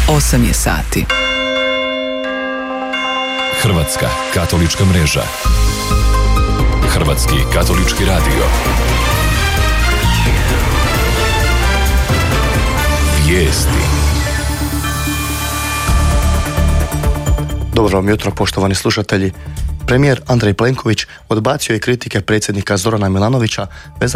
8 je sati. Hrvatska katolička mreža. Hrvatski katolički radio. Vijesti. Dobro vam jutro, poštovani slušatelji. Premijer Andrej Plenković odbacio je kritike predsjednika Zorana Milanovića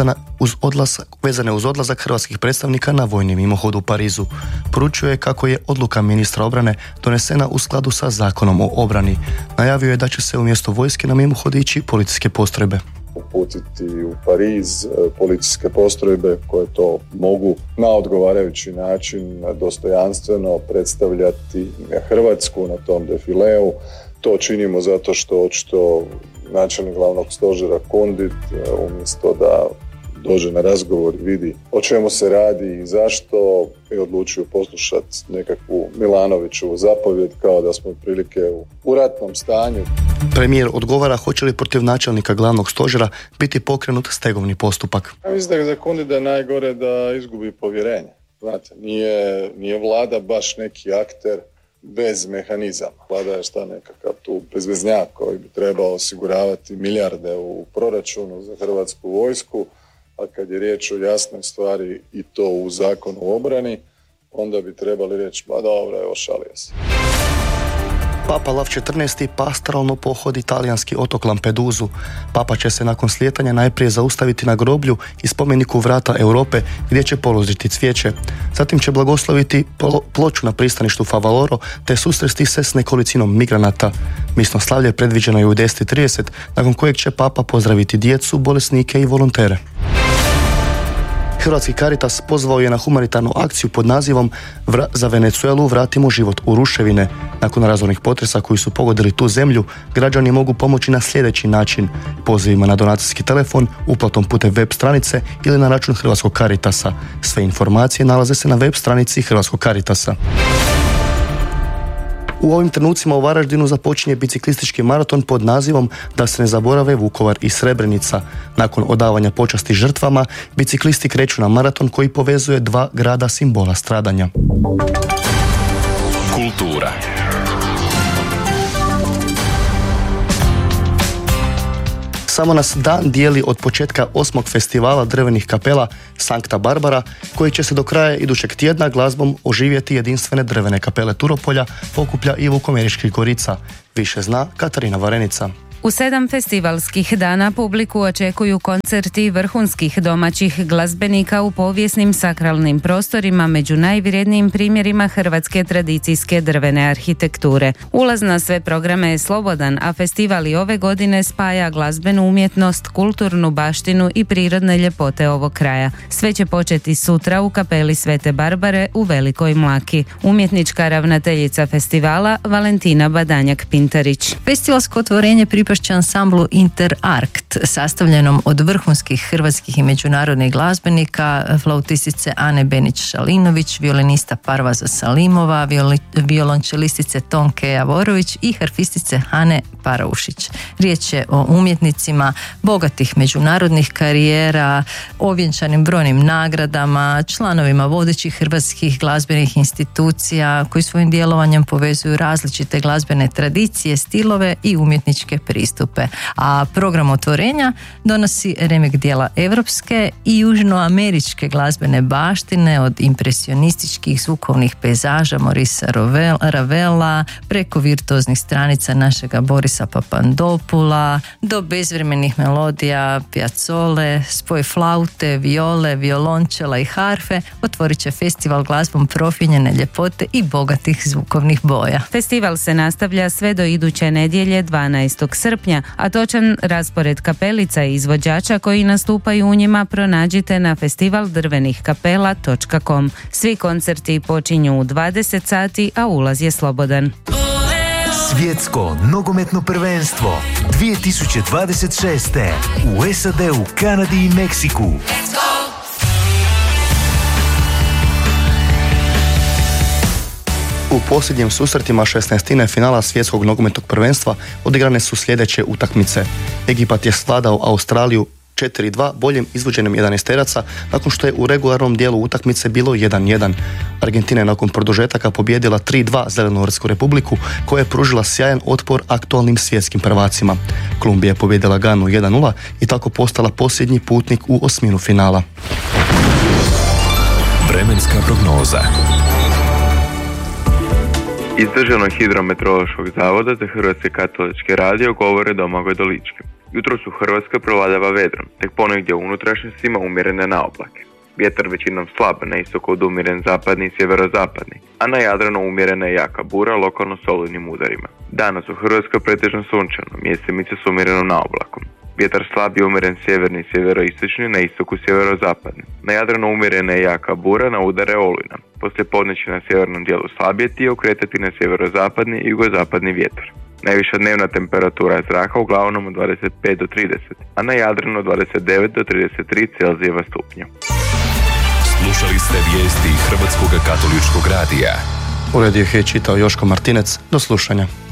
vezane uz odlazak hrvatskih predstavnika na vojni mimohod u Parizu. Poručio je kako je odluka ministra obrane donesena u skladu sa Zakonom o obrani. Najavio je da će se umjesto vojske na mimohod ići policijske postrojbe. Uputiti u Pariz policijske postrojbe koje to mogu na odgovarajući način dostojanstveno predstavljati Hrvatsku na tom defileu. To činimo zato što očito načelnik glavnog stožera Kundit umjesto da dođe na razgovor i vidi o čemu se radi i zašto je odlučio poslušati nekakvu Milanovićevu zapovjed kao da smo otprilike u ratnom stanju. Premijer odgovara hoće li protiv načelnika glavnog stožera biti pokrenut stegovni postupak. Ja mislim da je za Kundita najgore da izgubi povjerenje. Znate, nije vlada baš neki akter bez mehanizama. Vlada je nekakav tu bezveznjak koji bi trebao osiguravati milijarde u proračunu za hrvatsku vojsku, a kad je riječ o jasnoj stvari i to u Zakonu o obrani, onda bi trebali reći, ma dobro, evo šalio se. Papa Lav XIV. Pastoralno pohodi talijanski otok Lampedusu. Papa će se nakon slijetanja najprije zaustaviti na groblju i spomeniku Vrata Europe gdje će položiti cvijeće. Zatim će blagosloviti ploču na pristaništu Favaloro te susresti se s nekolicinom migranata. Misno slavlje predviđeno je u 10:30, nakon kojeg će Papa pozdraviti djecu, bolesnike i volontere. Hrvatski Caritas pozvao je na humanitarnu akciju pod nazivom Za Venezuelu vratimo život u ruševine. Nakon razornih potresa koji su pogodili tu zemlju, građani mogu pomoći na sljedeći način: pozivima na donacijski telefon, uplatom putem web stranice ili na račun Hrvatskog Caritasa. Sve informacije nalaze se na web stranici Hrvatskog Caritasa. U ovim trenucima u Varaždinu započinje biciklistički maraton pod nazivom Da se ne zaborave Vukovar i Srebrenica. Nakon odavanja počasti žrtvama, biciklisti kreću na maraton koji povezuje dva grada simbola stradanja. Kultura. Samo nas dan dijeli od početka 8. festivala drvenih kapela Sankta Barbara, koji će se do kraja idućeg tjedna glazbom oživjeti jedinstvene drvene kapele Turopolja, Pokuplja i Vukomeričkih Gorica. Više zna Katarina Varenica. U 7 festivalskih dana publiku očekuju koncerti vrhunskih domaćih glazbenika u povijesnim sakralnim prostorima među najvrijednijim primjerima hrvatske tradicijske drvene arhitekture. Ulaz na sve programe je slobodan, a festival i ove godine spaja glazbenu umjetnost, kulturnu baštinu i prirodne ljepote ovog kraja. Sve će početi sutra u kapeli Svete Barbare u Velikoj Mlaki. Umjetnička ravnateljica festivala Valentina Badanjak-Pintarić. Festivalsko otvorenje pripašće ansamblu Interarkt, sastavljenom od vrhunskih hrvatskih i međunarodnih glazbenika, flautistice Ane Benić-Šalinović, violinista Parvaza Salimova, violončelistice Tonke Javorović i harfistice Hane Paraušić. Riječ je o umjetnicima bogatih međunarodnih karijera, ovjenčanim brojnim nagradama, članovima vodećih hrvatskih glazbenih institucija koji svojim djelovanjem povezuju različite glazbene tradicije, stilove i umjetničke pristupe. A program otvorenja donosi remek dijela evropske i južnoameričke glazbene baštine, od impresionističkih zvukovnih pejzaža Morisa Ravela preko virtuoznih stranica našega Borisa Papandopula do bezvremenih melodija Piazzole, spoj flaute, viole, violončela i harfe otvorit će festival glazbom profinjene ljepote i bogatih zvukovnih boja. Festival se nastavlja sve do iduće nedjelje 12. srpnja, a točan raspored kapelica i izvođača koji nastupaju u njima pronađite na festivaldrvenikapela.com. Svi koncerti počinju u 20 sati, a ulaz je slobodan. Svjetsko nogometno prvenstvo 2026. u SAD-u, Kanadi i Meksiku. U posljednjim susretima 16. finala svjetskog nogometnog prvenstva odigrane su sljedeće utakmice. Egipat je svladao Australiju 4-2 boljem izvođenjem 11-teraca nakon što je u regularnom dijelu utakmice bilo 1-1. Argentina je nakon produžetaka pobijedila 3-2 Zelenogorsku Republiku koja je pružila sjajan otpor aktualnim svjetskim prvacima. Kolumbija je pobijedila Ganu 1-0 i tako postala posljednji putnik u osminu finala. Vremenska prognoza. Iz Državnog hidrometeorološkog zavoda za Hrvatski katolički radio govore Domagoj Dolički. Jutros u Hrvatskoj prevladava vedro, tek ponegdje u unutrašnjostima umjerene naoblake. Vjetar većinom slab, na istoku od umjeren zapadni i sjeverozapadni, a na Jadranu umjerena je jaka bura, lokalno s olujnim udarima. Danas u Hrvatskoj pretežno sunčano, mjesemice s umjerenom naoblakom. Vjetar slab je umjeren sjeverni i sjeveroistočni, na istoku sjeverozapadni. Na Jadranu umjerena je jaka bura, na udare olujna. Poslije podne će na sjevernom dijelu slabjeti i okretati na sjeverozapadni i jugozapadni vjetar. Najviša dnevna temperatura zraka uglavnom od 25 do 30, a na Jadranu od 29 do 33 Celzijeva stupnja. Slušali ste vijesti Hrvatskog katoličkog radija. Uredio ih je čitao Joško Martinec. Do slušanja.